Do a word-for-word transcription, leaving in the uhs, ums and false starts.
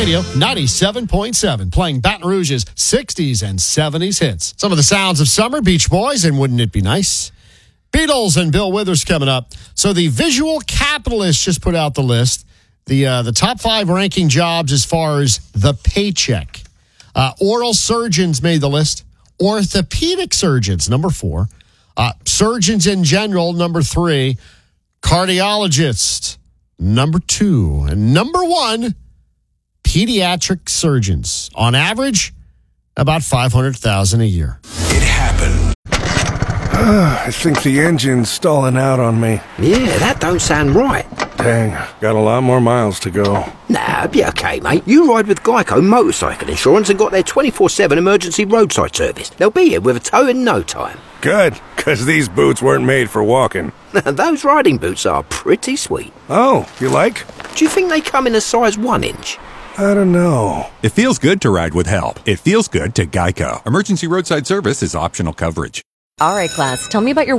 Radio ninety-seven point seven, playing Baton Rouge's sixties and seventies hits. Some of the sounds of summer, Beach Boys, and Wouldn't It Be Nice? Beatles and Bill Withers coming up. So the Visual Capitalist just put out the list. The uh, the top five ranking jobs as far as the paycheck. Uh, oral surgeons made the list. Orthopedic surgeons, number four. Uh, surgeons in general, number three. Cardiologists, number two. And number one, pediatric surgeons. On average, about five hundred thousand dollars a year. It happened. I think the engine's stalling out on me. Yeah, that don't sound right. Dang, got a lot more miles to go. Nah, be okay, mate. You ride with Geico Motorcycle Insurance and got their twenty-four seven emergency roadside service. They'll be here with a tow in no time. Good, because these boots weren't made for walking. Those riding boots are pretty sweet. Oh, you like? Do you think they come in a size one inch? I don't know. It feels good to ride with help. It feels good to Geico. Emergency roadside service is optional coverage. All right, class, tell me about your